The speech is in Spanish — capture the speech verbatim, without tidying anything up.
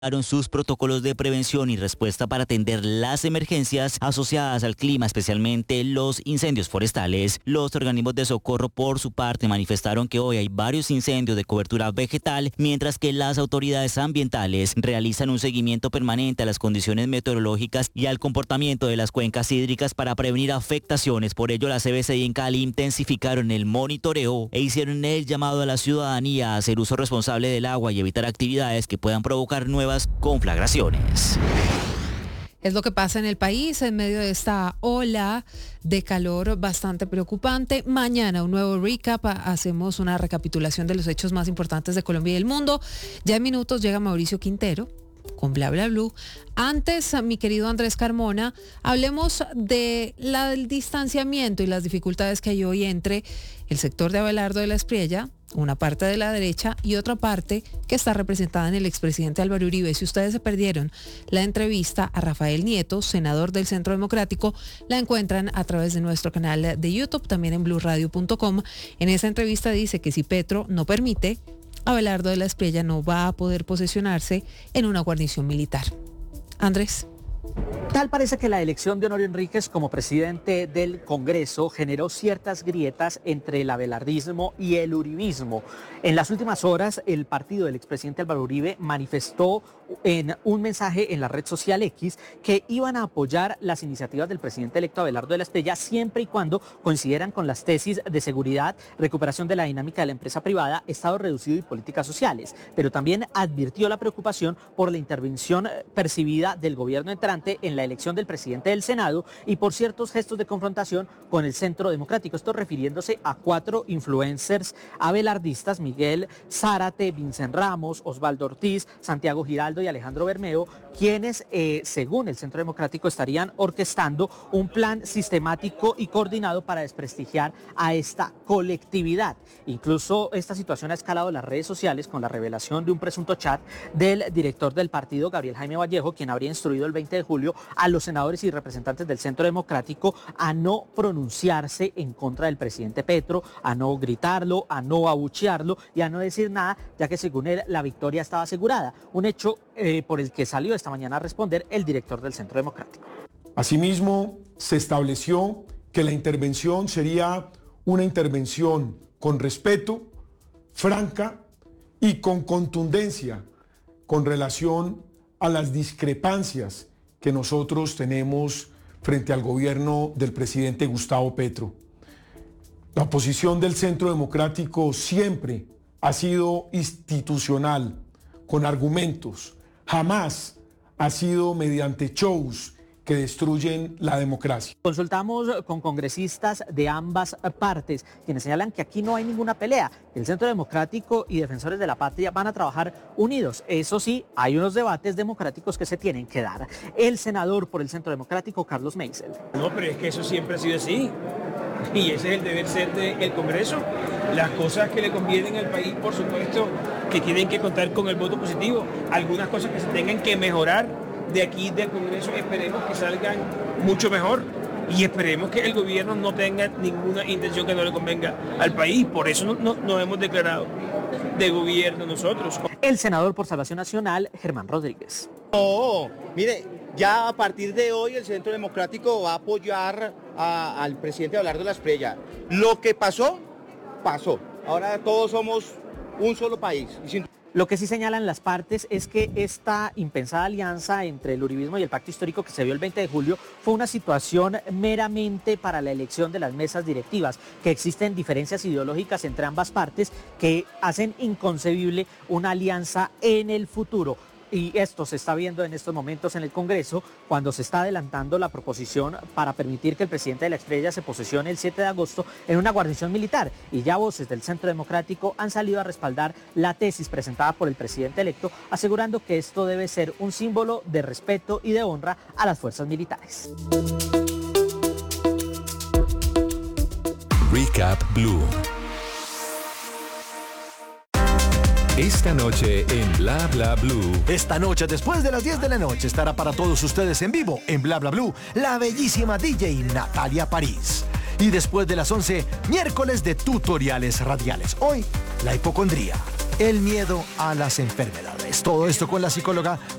sus protocolos de prevención y respuesta para atender las emergencias asociadas al clima, especialmente los incendios forestales. Los organismos de socorro, por su parte, manifestaron que hoy hay varios incendios de cobertura vegetal, mientras que las autoridades ambientales realizan un seguimiento permanente a las condiciones meteorológicas y al comportamiento de las cuencas hídricas para prevenir afectaciones. Por ello, la C B C y en Cali intensificaron el monitoreo e hicieron el llamado a la ciudadanía a hacer uso responsable del agua y evitar actividades que puedan provocar nuevas conflagraciones. Es lo que pasa en el país en medio de esta ola de calor bastante preocupante. Mañana un nuevo recap, hacemos una recapitulación de los hechos más importantes de Colombia y del mundo. Ya en minutos llega Mauricio Quintero con Bla Bla Blue. Antes, mi querido Andrés Carmona, hablemos de la, del distanciamiento y las dificultades que hay hoy entre el sector de Abelardo de la Espriella, una parte de la derecha, y otra parte que está representada en el expresidente Álvaro Uribe. Si ustedes se perdieron la entrevista a Rafael Nieto, senador del Centro Democrático, la encuentran a través de nuestro canal de YouTube, también en blue radio punto com. En esa entrevista dice que si Petro no permite, Abelardo de la Espriella no va a poder posesionarse en una guarnición militar. Andrés. Tal parece que la elección de Honorio Enríquez como presidente del Congreso generó ciertas grietas entre el abelardismo y el uribismo. En las últimas horas, el partido del expresidente Álvaro Uribe manifestó en un mensaje en la red social X que iban a apoyar las iniciativas del presidente electo Abelardo de la Espriella siempre y cuando coincidieran con las tesis de seguridad, recuperación de la dinámica de la empresa privada, Estado reducido y políticas sociales. Pero también advirtió la preocupación por la intervención percibida del gobierno entrante en la elección del presidente del Senado y por ciertos gestos de confrontación con el Centro Democrático. Esto refiriéndose a cuatro influencers abelardistas: Miguel Zárate, Vincent Ramos, Osvaldo Ortiz, Santiago Giraldo y Alejandro Bermeo, quienes, eh, según el Centro Democrático, estarían orquestando un plan sistemático y coordinado para desprestigiar a esta colectividad. Incluso esta situación ha escalado en las redes sociales con la revelación de un presunto chat del director del partido, Gabriel Jaime Vallejo, quien habría instruido el veinte de julio a los senadores y representantes del Centro Democrático a no pronunciarse en contra del presidente Petro, a no gritarlo, a no abuchearlo y a no decir nada, ya que según él la victoria estaba asegurada. Un hecho eh, por el que salió esta mañana a responder el director del Centro Democrático. Asimismo, se estableció que la intervención sería una intervención con respeto, franca y con contundencia con relación a las discrepancias que nosotros tenemos frente al gobierno del presidente Gustavo Petro. La posición del Centro Democrático siempre ha sido institucional, con argumentos, jamás ha sido mediante shows que destruyen la democracia. Consultamos con congresistas de ambas partes, quienes señalan que aquí no hay ninguna pelea. El Centro Democrático y Defensores de la Patria van a trabajar unidos. Eso sí, hay unos debates democráticos que se tienen que dar. El senador por el Centro Democrático, Carlos Meisel. No, pero es que eso siempre ha sido así. Y ese es el deber ser del Congreso. Las cosas que le convienen al país, por supuesto, que tienen que contar con el voto positivo. Algunas cosas que se tengan que mejorar de aquí del Congreso, esperemos que salgan mucho mejor y esperemos que el gobierno no tenga ninguna intención que no le convenga al país. Por eso no, no, nos hemos declarado de gobierno nosotros. El senador por Salvación Nacional, Germán Rodríguez. No, mire, ya a partir de hoy el Centro Democrático va a apoyar a, al presidente Abelardo de la Espriella. Lo que pasó, pasó. Ahora todos somos un solo país. Y sin... Lo que sí señalan las partes es que esta impensada alianza entre el uribismo y el pacto histórico que se vio el veinte de julio fue una situación meramente para la elección de las mesas directivas, que existen diferencias ideológicas entre ambas partes que hacen inconcebible una alianza en el futuro. Y esto se está viendo en estos momentos en el Congreso, cuando se está adelantando la proposición para permitir que el presidente de la Espriella se posesione el siete de agosto en una guarnición militar. Y ya voces del Centro Democrático han salido a respaldar la tesis presentada por el presidente electo, asegurando que esto debe ser un símbolo de respeto y de honra a las fuerzas militares. Recap Blue. Esta noche en Bla Bla Blue. Esta noche, después de las diez de la noche, estará para todos ustedes en vivo en Bla Bla Blue la bellísima D J Natalia París. Y después de las once, miércoles de tutoriales radiales. Hoy, la hipocondría, el miedo a las enfermedades. Todo esto con la psicóloga